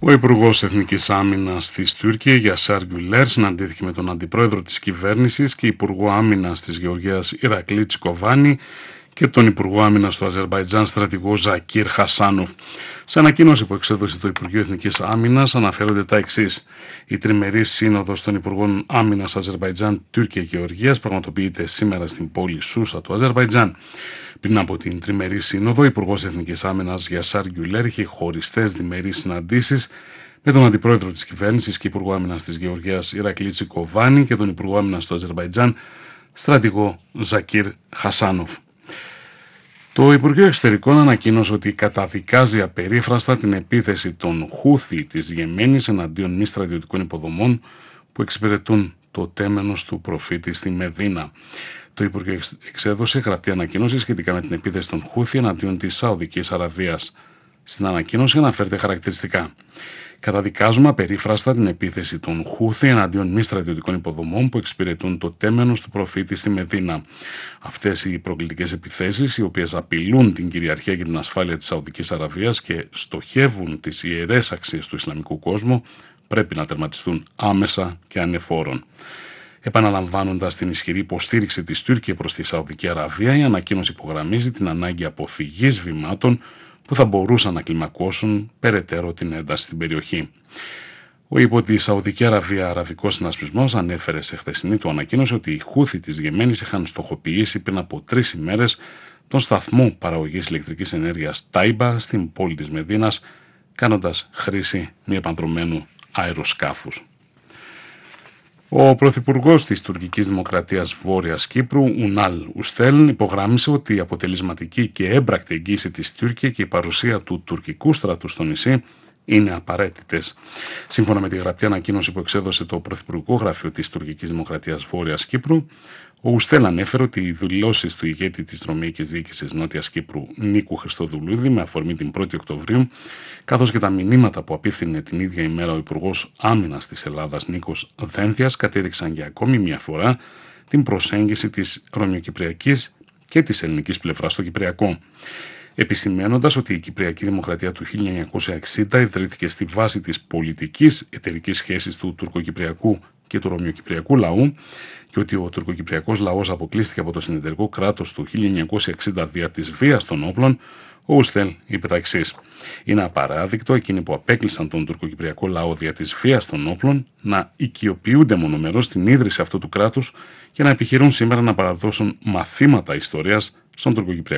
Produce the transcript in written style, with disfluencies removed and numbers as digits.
Ο Υπουργός Εθνικής Άμυνας της Τουρκία, Γιασάρ Γκουλέρ, συναντήθηκε με τον Αντιπρόεδρο της Κυβέρνησης και Υπουργό Άμυνας της Γεωργίας Ηρακλή Τσικοβάνη και τον Υπουργό Άμυνας του Αζερμπαϊτζάν, στρατηγό Ζακίρ Χασάνοφ. Σε ανακοίνωση που εξέδωσε το Υπουργείο Εθνικής Άμυνας αναφέρονται τα εξής. Η τριμερής σύνοδος των Υπουργών Άμυνας Αζερμπαϊτζάν, Τουρκία και Γεωργίας πραγματοποιείται σήμερα στην πόλη Σούσα του Αζερμπαϊτζάν. Πριν από την τριμερή σύνοδο, ο Υπουργός Εθνικής Άμυνας Γιασάρ Γκουλέρ είχε χωριστές διμερείς συναντήσεις με τον Αντιπρόεδρο της Κυβέρνησης και Υπουργό Άμυνας της Γεωργίας Ηρακλή Τσικοβάνη και τον Υπουργό Άμυνας του Αζερμπαϊτζάν, στρατηγό Ζακίρ Χασάνοφ. Το Υπουργείο Εξωτερικών ανακοίνωσε ότι καταδικάζει απερίφραστα την επίθεση των Χούθι της Γεμένης εναντίον μη στρατιωτικών υποδομών που εξυπηρετούν το τέμενος του προφήτη στη Μεδίνα. Το Υπουργείο εξέδωσε γραπτή ανακοίνωση σχετικά με την επίθεση των Χούθι εναντίον της Σαουδικής Αραβίας. Στην ανακοίνωση αναφέρεται χαρακτηριστικά. Καταδικάζουμε απερίφραστα την επίθεση των Χούθι εναντίον μη στρατιωτικών υποδομών που εξυπηρετούν το τέμενος του προφήτη στη Μεδίνα. Αυτές οι προκλητικές επιθέσεις, οι οποίες απειλούν την κυριαρχία και την ασφάλεια της Σαουδικής Αραβίας και στοχεύουν τις ιερές αξίες του Ισλαμικού κόσμου, πρέπει να τερματιστούν άμεσα και ανεφόρον. Επαναλαμβάνοντας την ισχυρή υποστήριξη της Τουρκία προς τη Σαουδική Αραβία, η ανακοίνωση υπογραμμίζει την ανάγκη αποφυγής βημάτων που θα μπορούσαν να κλιμακώσουν περαιτέρω την ένταση στην περιοχή. Ο υπό τη Σαουδική Αραβία Αραβικός Συνασπισμός ανέφερε σε χθεσινή του ανακοίνωση ότι οι Χούθι της Γεμένης είχαν στοχοποιήσει πριν από 3 ημέρες τον σταθμό παραγωγής ηλεκτρικής ενέργειας Τάιμπα στην πόλη της Μεδίνας, κάνοντας χρήση μη επανδρομένου αεροσκάφους. Ο Πρωθυπουργός της Τουρκικής Δημοκρατίας Βόρειας Κύπρου, Ουνάλ Ουστέλ, υπογράμμισε ότι η αποτελεσματική και έμπρακτη εγγύηση της Τουρκία και η παρουσία του τουρκικού στρατού στο νησί είναι απαραίτητες. Σύμφωνα με τη γραπτή ανακοίνωση που εξέδωσε το Πρωθυπουργικό Γραφείο της Τουρκικής Δημοκρατίας Βόρειας Κύπρου, ο Ουστέλ ανέφερε ότι οι δηλώσεις του ηγέτη της Ρωμαϊκής Διοίκησης Νότιας Κύπρου, Νίκου Χριστοδουλούδη, με αφορμή την 1η Οκτωβρίου, καθώς και τα μηνύματα που απίφθινε την ίδια ημέρα ο Υπουργός Άμυνας της Ελλάδας, Νίκος Δένθιας, κατέδειξαν για ακόμη μια φορά την προσέγγιση της ρωμαιοκυπριακής και της ελληνικής πλευράς στο Κυπριακό. Επισημαίνοντας ότι η Κυπριακή Δημοκρατία του 1960 ιδρύθηκε στη βάση της πολιτικής εταιρικής σχέσης του τουρκοκυπριακού και του ρωμαιοκυπριακού λαού και ότι ο τουρκοκυπριακός λαός αποκλείστηκε από το συνεταιρικό κράτος του 1960 δια της βίας των όπλων, ο Ουστέλ είπε τα εξής. Είναι απαράδεικτο εκείνοι που απέκλεισαν τον τουρκοκυπριακό λαό δια της βίας των όπλων να οικειοποιούνται μονομερώς την ίδρυση αυτού του κράτους και να επιχειρούν σήμερα να παραδώσουν μαθήματα ιστορίας στον τουρκοκυπριακό